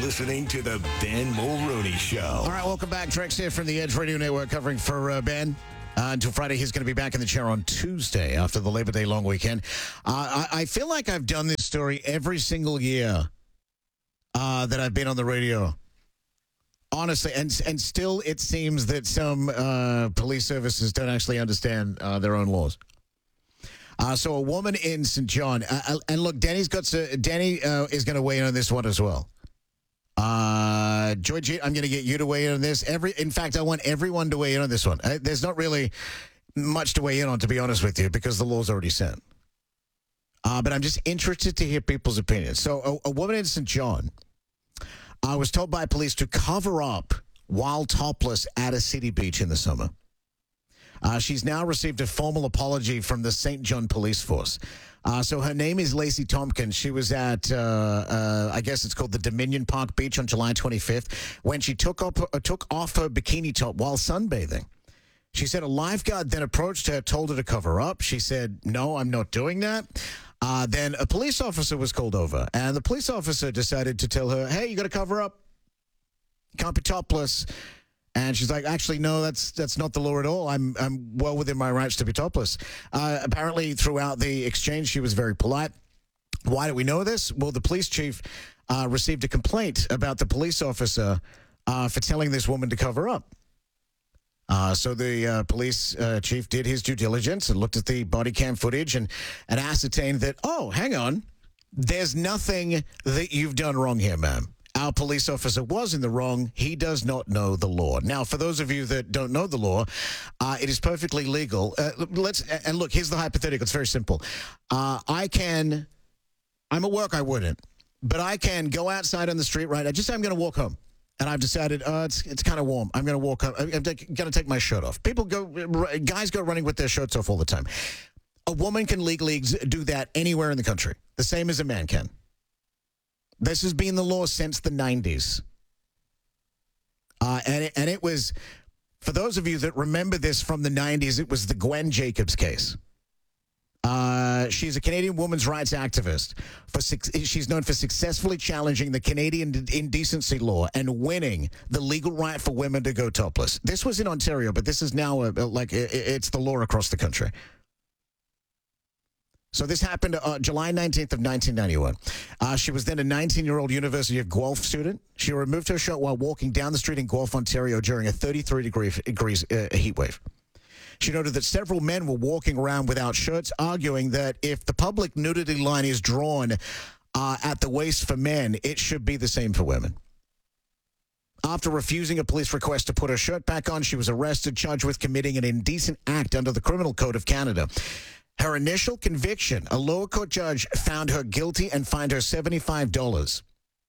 listening to the Ben Mulroney Show. All right, welcome back. Drex here from the Edge Radio Network covering for Ben. Until Friday, he's going to be back in the chair on Tuesday after the Labor Day long weekend. I feel like I've done this story every single year that I've been on the radio. Honestly, and still it seems that some police services don't actually understand their own laws. So a woman in St. John, and look, Danny is going to weigh in on this one as well. Georgie, I'm going to get you to weigh in on this. In fact, I want everyone to weigh in on this one. There's not really much to weigh in on, to be honest with you, because the law's already set. But I'm just interested to hear people's opinions. So a woman in St. John was told by police to cover up while topless at a city beach in the summer. She's now received a formal apology from the St. John Police Force. So her name is Lacey Tompkins. She was at, I guess it's called the Dominion Park Beach on July 25th when she took off her bikini top while sunbathing. She said a lifeguard then approached her, told her to cover up. She said, "No, I'm not doing that." Then a police officer was called over, and the police officer decided to tell her, "Hey, you got to cover up. You can't be topless." And she's like, "Actually, no, that's not the law at all. I'm well within my rights to be topless." Apparently, throughout the exchange, she was very polite. Why do we know this? Well, the police chief received a complaint about the police officer for telling this woman to cover up. So the police chief did his due diligence and looked at the body cam footage and ascertained that, oh, hang on, there's nothing that you've done wrong here, ma'am. Our police officer was in the wrong. He does not know the law. Now, for those of you that don't know the law, it is perfectly legal. Look, here's the hypothetical. It's very simple. I'm at work, I wouldn't, but I can go outside on the street, right? I just say I'm going to walk home. And I've decided, it's kind of warm. I'm going to walk home. I'm going to take my shirt off. Guys go running with their shirts off all the time. A woman can legally do that anywhere in the country, the same as a man can. This has been the law since the 90s. And it was, for those of you that remember this from the 90s, it was the Gwen Jacobs case. She's a Canadian women's rights activist. She's known for successfully challenging the Canadian indecency law and winning the legal right for women to go topless. This was in Ontario, but this is now it's the law across the country. So this happened July 19th of 1991. She was then a 19-year-old University of Guelph student. She removed her shirt while walking down the street in Guelph, Ontario during a 33 degrees heat wave. She noted that several men were walking around without shirts, arguing that if the public nudity line is drawn at the waist for men, it should be the same for women. After refusing a police request to put her shirt back on, she was arrested, charged with committing an indecent act under the Criminal Code of Canada. Her initial conviction, a lower court judge found her guilty and fined her $75.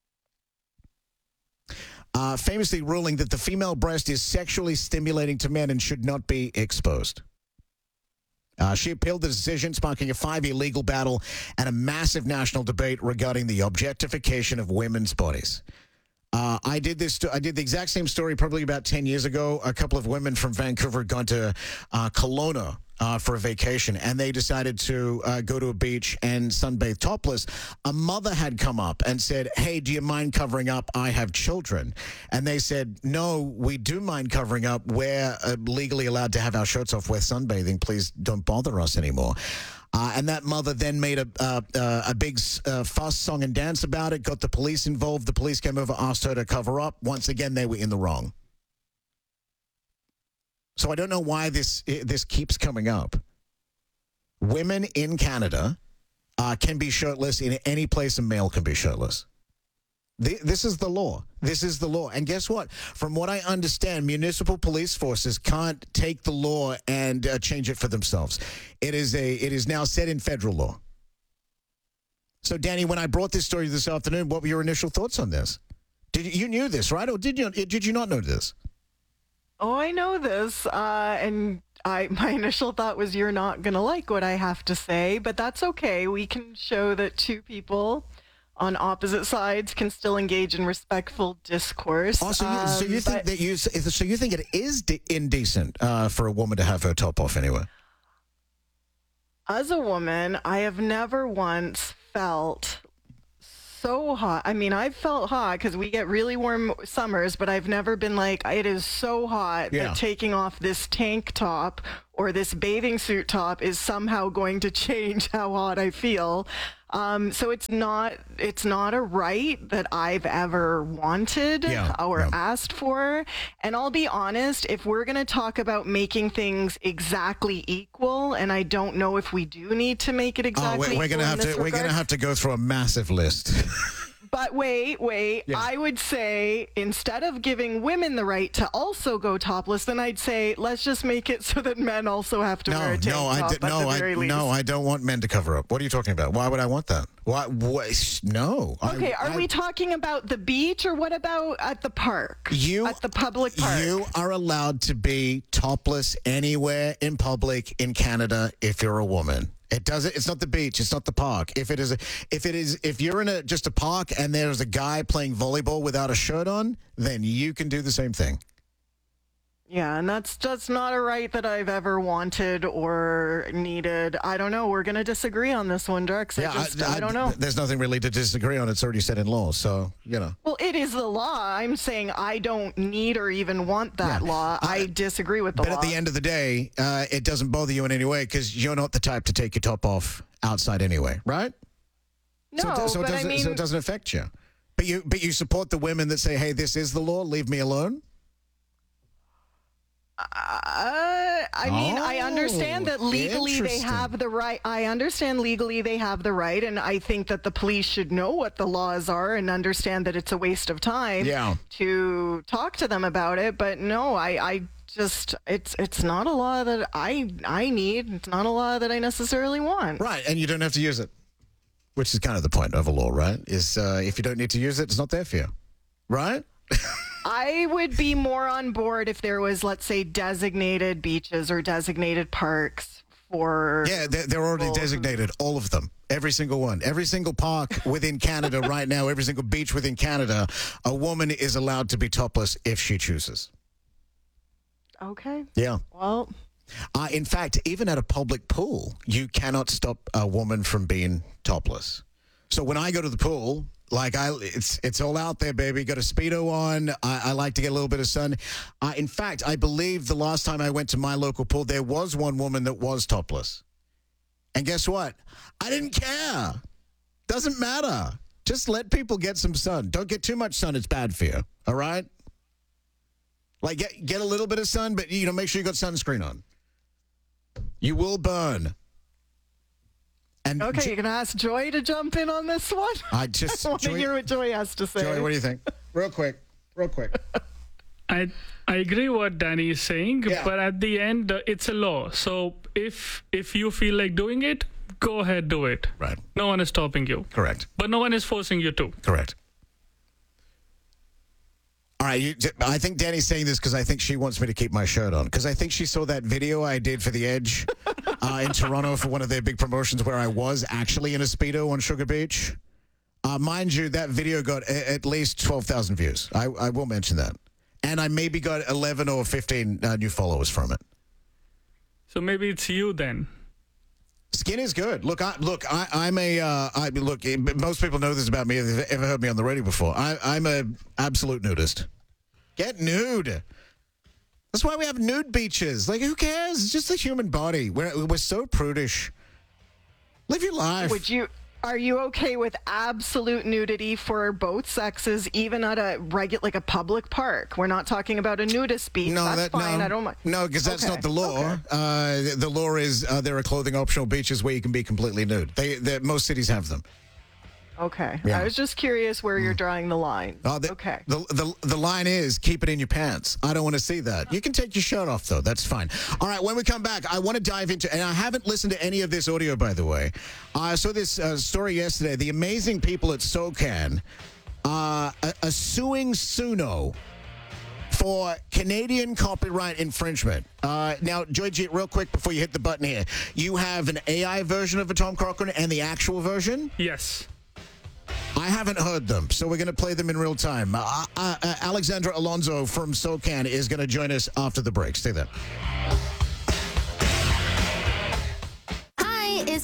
Famously ruling that the female breast is sexually stimulating to men and should not be exposed. She appealed the decision, sparking a 5-year legal battle and a massive national debate regarding the objectification of women's bodies. I did the exact same story probably about 10 years ago. A couple of women from Vancouver had gone to Kelowna for a vacation, and they decided to go to a beach and sunbathe topless. A mother had come up and said, "Hey, do you mind covering up? I have children." And they said, "No, we do mind covering up. We're legally allowed to have our shirts off. We're sunbathing. Please don't bother us anymore." And that mother then made a big fuss, song, and dance about it, got the police involved. The police came over, asked her to cover up. Once again, they were in the wrong. So I don't know why this keeps coming up. Women in Canada can be shirtless in any place a male can be shirtless. This is the law. This is the law. And guess what? From what I understand, municipal police forces can't take the law and change it for themselves. It is now set in federal law. So, Danny, when I brought this story this afternoon, what were your initial thoughts on this? You knew this, right? Or did you not know this? Oh, I know this, and my initial thought was you're not going to like what I have to say, but that's okay. We can show that two people on opposite sides can still engage in respectful discourse. Oh, so you think it is indecent for a woman to have her top off anyway? As a woman, I have never once felt so hot. I mean, I've felt hot because we get really warm summers, but I've never been like, it is so hot Yeah. that taking off this tank top or this bathing suit top is somehow going to change how hot I feel. So it's not a right that I've ever wanted or asked for. And I'll be honest, if we're going to talk about making things exactly equal, and I don't know if we do need to make it exactly we're equal gonna in have this to we're gonna regard. have to go through a massive list. But wait. Yeah. I would say instead of giving women the right to also go topless, then I'd say let's just make it so that men also have to wear a tank top at the very least. I don't want men to cover up. What are you talking about? Why would I want that? Why? No. Okay, are we talking about the beach or what about at the park? At the public park? You are allowed to be topless anywhere in public in Canada if you're a woman. It's not the beach. It's not the park. If you're in just a park and there's a guy playing volleyball without a shirt on, then you can do the same thing. Yeah, and that's just not a right that I've ever wanted or needed. I don't know. We're going to disagree on this one, Drex. I don't know. There's nothing really to disagree on. It's already said in law, so, you know. Well, it is the law. I'm saying I don't need or even want that law. I disagree with the law. But at the end of the day, it doesn't bother you in any way because you're not the type to take your top off outside anyway, right? No, so it doesn't affect you. But you support the women that say, hey, this is the law, leave me alone? I understand that legally they have the right. I understand legally they have the right, and I think that the police should know what the laws are and understand that it's a waste of time to talk to them about it. But no, I just it's not a law that I need. It's not a law that I necessarily want. Right, and you don't have to use it, which is kind of the point of a law, right? Is if you don't need to use it, it's not there for you, right? I would be more on board if there was, let's say, designated beaches or designated parks for... Yeah, they're already designated, all of them. Every single one. Every single park within Canada right now, every single beach within Canada, a woman is allowed to be topless if she chooses. Okay. Yeah. Well... in fact, even at a public pool, you cannot stop a woman from being topless. So when I go to the pool... it's all out there, baby. Got a Speedo on. I like to get a little bit of sun. In fact, I believe the last time I went to my local pool, there was one woman that was topless. And guess what? I didn't care. Doesn't matter. Just let people get some sun. Don't get too much sun. It's bad for you. All right? Like, get a little bit of sun, but, make sure you got sunscreen on. You will burn. And okay, you're going to ask Joy to jump in on this one? I just want to hear what Joy has to say. Joy, what do you think? Real quick. I agree what Danny is saying, but at the end, it's a law. So if you feel like doing it, go ahead, do it. Right. No one is stopping you. Correct. But no one is forcing you to. Correct. All right, I think Danny's saying this because I think she wants me to keep my shirt on. Because I think she saw that video I did for The Edge in Toronto for one of their big promotions where I was actually in a Speedo on Sugar Beach. Mind you, that video got at least 12,000 views. I will mention that. And I maybe got 11 or 15 new followers from it. So maybe it's you then. Skin is good. Look, most people know this about me if they've ever heard me on the radio before. I'm a absolute nudist. Get nude. That's why we have nude beaches. Like, who cares? It's just the human body. We're so prudish. Live your life. Are you okay with absolute nudity for both sexes, even at a a public park? We're not talking about a nudist beach. No, that's fine. No, I don't mind. No, because that's not the law. Okay. The law is there are clothing optional beaches where you can be completely nude. Most cities have them. Okay. Yeah. I was just curious where you're drawing the line. Okay. The line is keep it in your pants. I don't want to see that. You can take your shirt off, though. That's fine. All right, when we come back, I want to dive into, and I haven't listened to any of this audio, by the way. I saw this story yesterday. The amazing people at SOCAN are suing Suno for Canadian copyright infringement. Now, Joy-G, real quick before you hit the button here, you have an AI version of a Tom Cochrane and the actual version? Yes. I haven't heard them, so we're going to play them in real time. Alexandra Alonso from SOCAN is going to join us after the break. Stay there. Hi, it's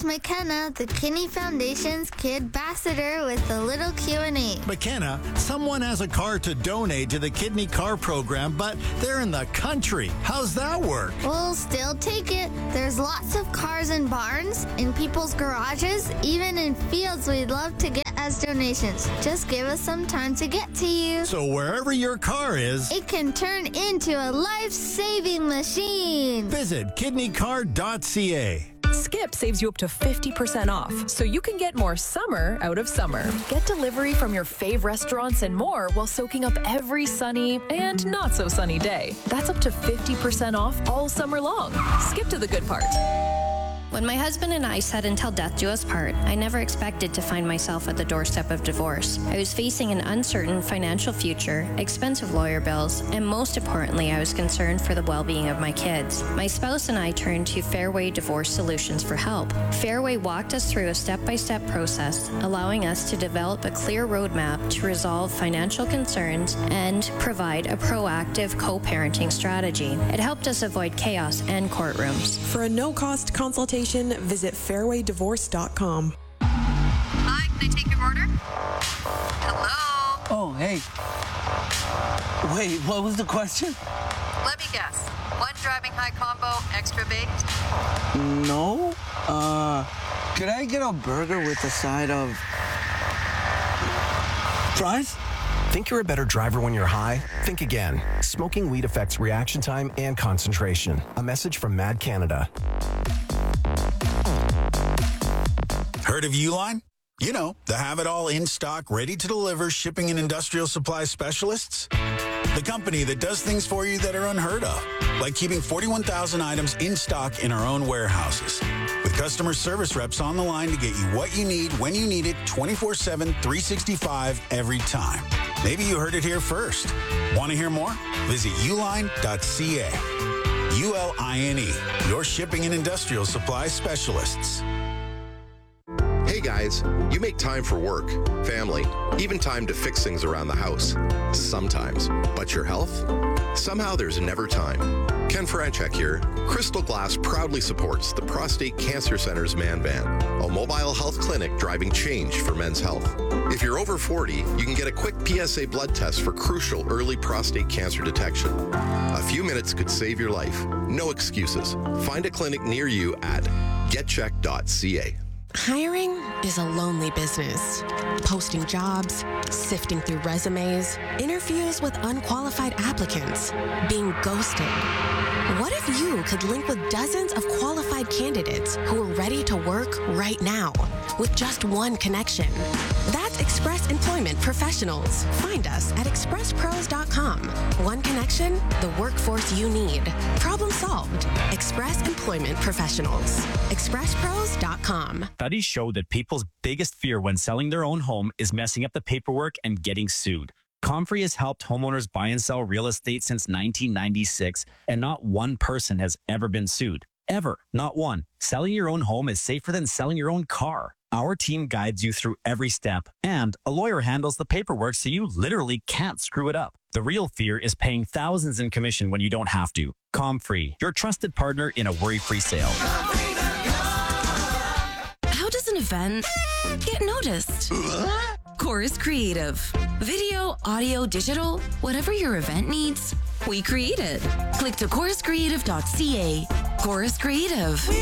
here's McKenna, the Kinney Foundation's Kid Ambassador, with a little Q&A. McKenna, someone has a car to donate to the Kidney Car Program, but they're in the country. How's that work? We'll still take it. There's lots of cars in barns, in people's garages, even in fields we'd love to get as donations. Just give us some time to get to you. So wherever your car is, it can turn into a life-saving machine. Visit kidneycar.ca. Skip saves you up to 50% off, so you can get more summer out of summer. Get delivery from your fave restaurants and more while soaking up every sunny and not so sunny day. That's up to 50% off all summer long. Skip to the good part. When my husband and I said until death do us part, I never expected to find myself at the doorstep of divorce. I was facing an uncertain financial future, expensive lawyer bills, and most importantly, I was concerned for the well-being of my kids. My spouse and I turned to Fairway Divorce Solutions for help. Fairway walked us through a step-by-step process, allowing us to develop a clear roadmap to resolve financial concerns and provide a proactive co-parenting strategy. It helped us avoid chaos and courtrooms. For a no-cost consultation, visit fairwaydivorce.com. Hi, can I take your order? Hello? Oh, hey. Wait, what was the question? Let me guess. One driving high combo, extra baked? No. Could I get a burger with a side of fries? Think you're a better driver when you're high? Think again. Smoking weed affects reaction time and concentration. A message from Mad Canada. Heard of Uline? You know, the have-it-all in-stock, ready-to-deliver shipping and industrial supply specialists. The company that does things for you that are unheard of, like keeping 41,000 items in stock in our own warehouses. With customer service reps on the line to get you what you need, when you need it, 24/7, 365, every time. Maybe you heard it here first. Want to hear more? Visit uline.ca. ULINE, your shipping and industrial supply specialists. Hey guys, you make time for work, family, even time to fix things around the house. Sometimes. But your health? Somehow there's never time. Ken Franchek here. Crystal Glass proudly supports the Prostate Cancer Center's Man Van, a mobile health clinic driving change for men's health. If you're over 40, you can get a quick PSA blood test for crucial early prostate cancer detection. A few minutes could save your life. No excuses. Find a clinic near you at getcheck.ca. Hiring is a lonely business. Posting jobs, sifting through resumes, interviews with unqualified applicants, being ghosted. What if you could link with dozens of qualified candidates who are ready to work right now with just one connection? That's Express Employment Professionals. Find us at expresspros.com. One connection, the workforce you need. Problem solved. Express Employment Professionals. expresspros.com. Studies show that people's biggest fear when selling their own home is messing up the paperwork and getting sued. Comfrey has helped homeowners buy and sell real estate since 1996, and not one person has ever been sued. Ever. Not one. Selling your own home is safer than selling your own car. Our team guides you through every step, and a lawyer handles the paperwork so you literally can't screw it up. The real fear is paying thousands in commission when you don't have to. Comfrey, your trusted partner in a worry-free sale. How does an event get noticed? Chorus Creative. Video, audio, digital, whatever your event needs, we create it. Click to choruscreative.ca. Chorus Creative.